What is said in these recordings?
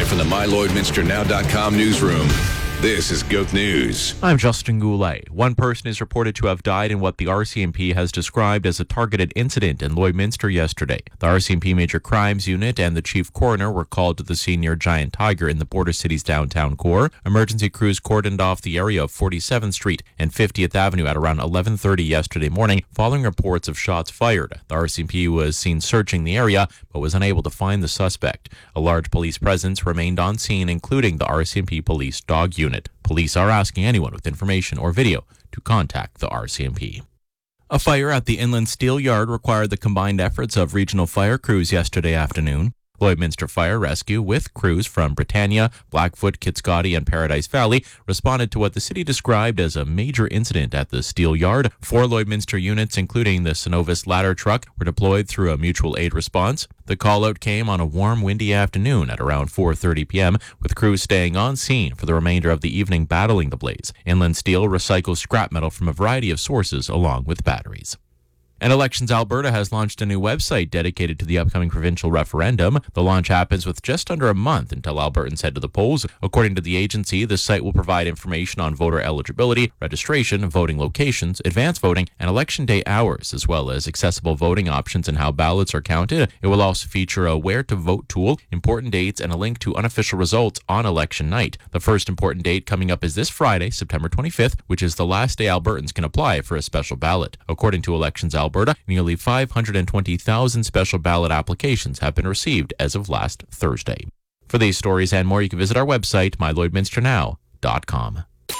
Live from the MyLloydMinsterNow.com newsroom, this is GOAT News. I'm Justin Goulet. One person is reported to have died in what the RCMP has described as a targeted incident in Lloydminster yesterday. The RCMP Major Crimes Unit and the Chief Coroner were called to the scene near Giant Tiger in the Border City's downtown core. Emergency crews cordoned off the area of 47th Street and 50th Avenue at around 11:30 yesterday morning, following reports of shots fired. The RCMP was seen searching the area, but was unable to find the suspect. A large police presence remained on scene, including the RCMP Police Dog Unit. Police are asking anyone with information or video to contact the RCMP. A fire at the Inland Steel Yard required the combined efforts of regional fire crews yesterday afternoon. Lloydminster Fire Rescue, with crews from Britannia, Blackfoot, Kitscoty, and Paradise Valley, responded to what the city described as a major incident at the steel yard. 4 Lloydminster units, including the Synovus ladder truck, were deployed through a mutual aid response. The call-out came on a warm, windy afternoon at around 4:30 p.m., with crews staying on scene for the remainder of the evening battling the blaze. Inland Steel recycles scrap metal from a variety of sources along with batteries. And Elections Alberta has launched a new website dedicated to the upcoming provincial referendum. The launch happens with just under a month until Albertans head to the polls. According to the agency, the site will provide information on voter eligibility, registration, voting locations, advance voting, and election day hours, as well as accessible voting options and how ballots are counted. It will also feature a where to vote tool, important dates, and a link to unofficial results on election night. The first important date coming up is this Friday, September 25th, which is the last day Albertans can apply for a special ballot. According to Elections Alberta, nearly 520,000 special ballot applications have been received as of last Thursday. For these stories and more, you can visit our website, MyLloydMinsterNow.com.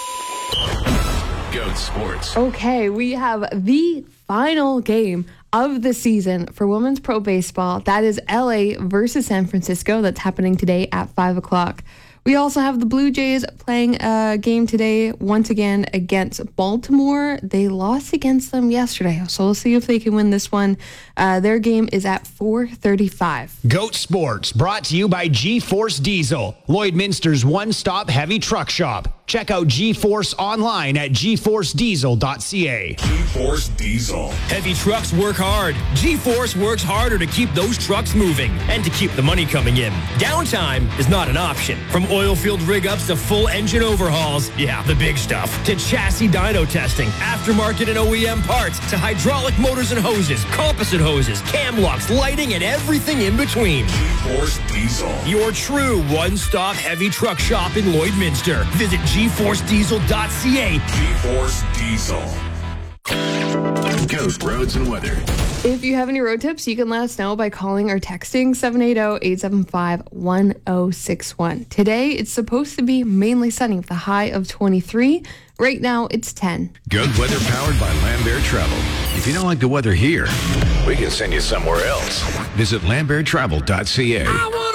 GOAT Sports. Okay, we have the final game of the season for Women's Pro Baseball. That is LA versus San Francisco. That's happening today at 5 o'clock. We also have the Blue Jays playing a game today, once again, against Baltimore. They lost against them yesterday, so we'll see if they can win this one. Their game is at 4:35. GOAT Sports, brought to you by G-Force Diesel, Lloydminster's one-stop heavy truck shop. Check out G-Force online at gforcediesel.ca. G-Force Diesel. Heavy trucks work hard. G-Force works harder to keep those trucks moving and to keep the money coming in. Downtime is not an option. From oil field rig-ups to full engine overhauls, yeah, the big stuff, to chassis dyno testing, aftermarket and OEM parts, to hydraulic motors and hoses, composite hoses, cam locks, lighting, and everything in between. G-Force Diesel. Your true one-stop heavy truck shop in Lloydminster. Visit gforcediesel.ca. G-Force Diesel. GOAT Roads and Weather. If you have any road tips, you can let us know by calling or texting 780-875-1061. Today, it's supposed to be mainly sunny with a high of 23. Right now, it's 10. GOAT weather powered by Lambert Travel. If you don't like the weather here, we can send you somewhere else. Visit lamberttravel.ca.